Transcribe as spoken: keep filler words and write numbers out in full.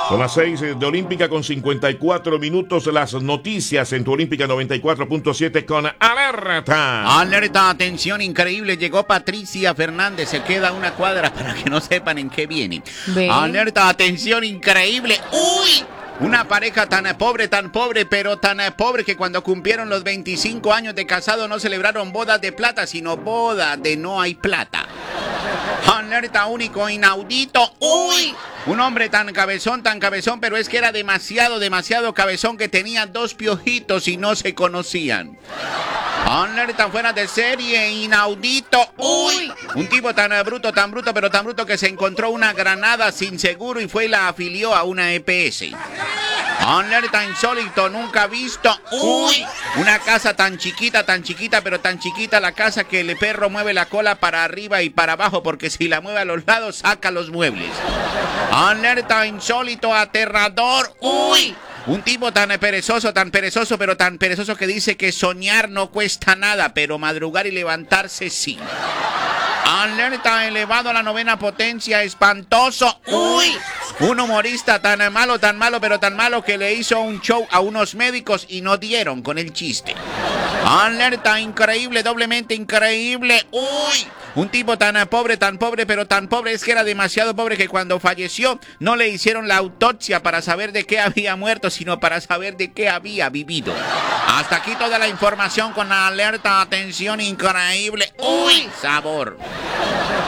Son las seis de Olímpica con cincuenta y cuatro minutos. Las noticias en tu Olímpica noventa y cuatro punto siete con alerta. Alerta, atención, increíble. Llegó Patricia Fernández. Se queda una cuadra para que no sepan en qué viene. ¿Ve? Alerta, atención, increíble. ¡Uy! Una pareja tan pobre, tan pobre, pero tan pobre que cuando cumplieron los veinticinco años de casado no celebraron bodas de plata, sino boda de no hay plata. Alerta, único, inaudito. ¡Uy! Un hombre tan cabezón, tan cabezón, pero es que era demasiado, demasiado cabezón que tenía dos piojitos y no se conocían. Alerta, fuera de serie, inaudito. ¡Uy! Un tipo tan bruto, tan bruto, pero tan bruto que se encontró una granada sin seguro y fue y la afilió a una E P S. Alerta, insólito, nunca visto. ¡Uy! Una casa tan chiquita, tan chiquita, pero tan chiquita la casa que el perro mueve la cola para arriba y para abajo, porque si la mueve a los lados saca los muebles. Alerta, insólito, aterrador. ¡Uy! Un tipo tan perezoso, tan perezoso, pero tan perezoso que dice que soñar no cuesta nada, pero madrugar y levantarse sí. Alerta, elevado a la novena potencia, espantoso. ¡Uy! Un humorista tan malo, tan malo, pero tan malo que le hizo un show a unos médicos y no dieron con el chiste. Alerta, increíble, doblemente increíble. ¡Uy! Un tipo tan pobre, tan pobre, pero tan pobre es que era demasiado pobre que cuando falleció no le hicieron la autopsia para saber de qué había muerto, sino para saber de qué había vivido. Hasta aquí toda la información con alerta, atención, increíble. ¡Uy! Sabor.